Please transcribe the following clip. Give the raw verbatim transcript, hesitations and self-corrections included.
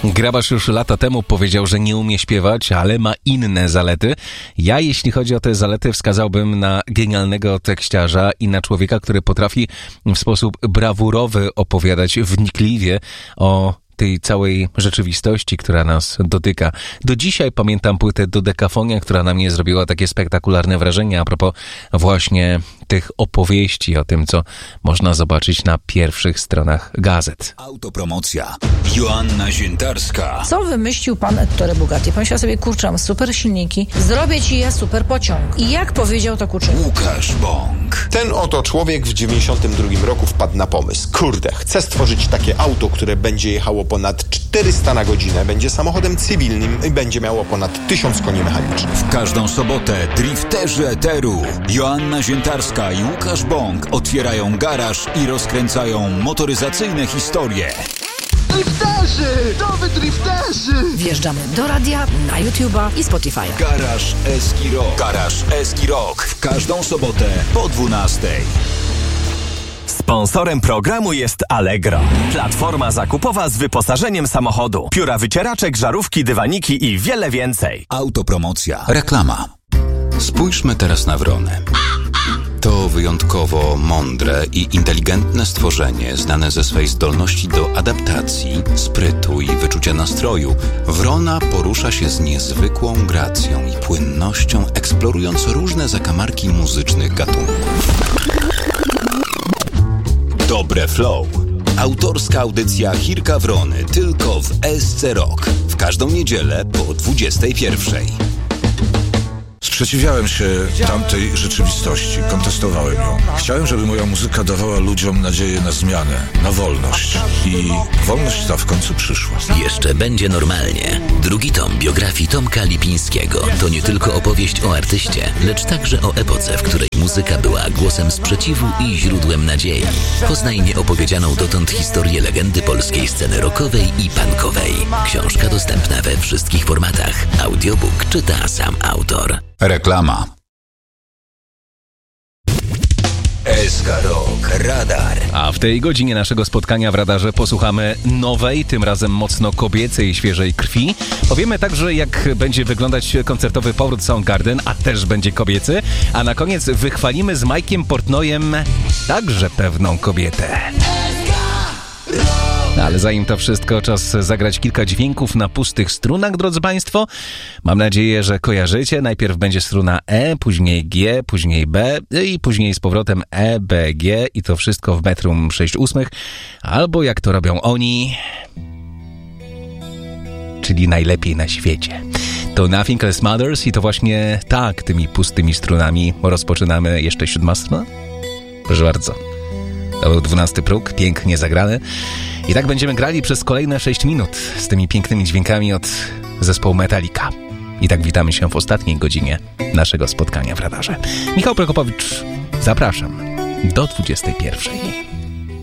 Grabarz już lata temu powiedział, że nie umie śpiewać, ale ma inne zalety. Ja, jeśli chodzi o te zalety, wskazałbym na genialnego tekściarza i na człowieka, który potrafi w sposób brawurowy opowiadać wnikliwie o tej całej rzeczywistości, która nas dotyka. Do dzisiaj pamiętam płytę Dodekafonia, która na mnie zrobiła takie spektakularne wrażenie a propos właśnie tych opowieści o tym, co można zobaczyć na pierwszych stronach gazet. Autopromocja. Joanna Ziętarska. Co wymyślił pan Ettore Bugatti? Pomyślał sobie, kurczę, mam super silniki, zrobię ci ja super pociąg. I jak powiedział to kurczę? Łukasz Bąk. Ten oto człowiek w dziewięćdziesiątym drugim roku wpadł na pomysł. Kurde, chcę stworzyć takie auto, które będzie jechało ponad czterysta na godzinę, będzie samochodem cywilnym i będzie miało ponad tysiąc koni mechanicznych. W każdą sobotę drifterzy eteru Joanna Ziętarska i Łukasz Bąk otwierają garaż i rozkręcają motoryzacyjne historie. Drifterzy! To wy drifterzy! Wjeżdżamy do radia, na YouTube'a i Spotify'a. Garaż Eski Rock. Garaż Eski Rock. W każdą sobotę po dwunastej. Sponsorem programu jest Allegro. Platforma zakupowa z wyposażeniem samochodu. Pióra wycieraczek, żarówki, dywaniki i wiele więcej. Autopromocja. Reklama. Spójrzmy teraz na wronę. To wyjątkowo mądre i inteligentne stworzenie, znane ze swej zdolności do adaptacji, sprytu i wyczucia nastroju. Wrona porusza się z niezwykłą gracją i płynnością, eksplorując różne zakamarki muzycznych gatunków. Dobre Flow. Autorska audycja Hirka Wrony tylko w S C Rock. W każdą niedzielę po dwudziestej pierwszej. Sprzeciwiałem się tamtej rzeczywistości, kontestowałem ją. Chciałem, żeby moja muzyka dawała ludziom nadzieję na zmianę, na wolność. I wolność ta w końcu przyszła. Jeszcze będzie normalnie. Drugi tom biografii Tomka Lipińskiego to nie tylko opowieść o artyście, lecz także o epoce, w której muzyka była głosem sprzeciwu i źródłem nadziei. Poznaj nieopowiedzianą dotąd historię legendy polskiej sceny rockowej i punkowej. Książka dostępna we wszystkich formatach. Audiobook czyta sam autor. Reklama. S K Rock Radar. A w tej godzinie naszego spotkania w radarze posłuchamy nowej, tym razem mocno kobiecej, świeżej krwi. Powiemy także, jak będzie wyglądać koncertowy powrót Soundgarden, a też będzie kobiecy. A na koniec wychwalimy z Mike'iem Portnoyem także pewną kobietę. Ale zanim to wszystko, czas zagrać kilka dźwięków na pustych strunach, drodzy Państwo. Mam nadzieję, że kojarzycie. Najpierw będzie struna E, później G, później B i później z powrotem E, B, G i to wszystko w metrum sześć ósmych. Albo jak to robią oni, czyli najlepiej na świecie. To Nothing Else Matters i to właśnie tak, tymi pustymi strunami rozpoczynamy. Jeszcze siódma struna? Proszę bardzo. To był dwunasty próg, pięknie zagrany. I tak będziemy grali przez kolejne sześć minut z tymi pięknymi dźwiękami od zespołu Metallica. I tak witamy się w ostatniej godzinie naszego spotkania w radarze. Michał Prokopowicz, zapraszam do dwudziestej pierwszej.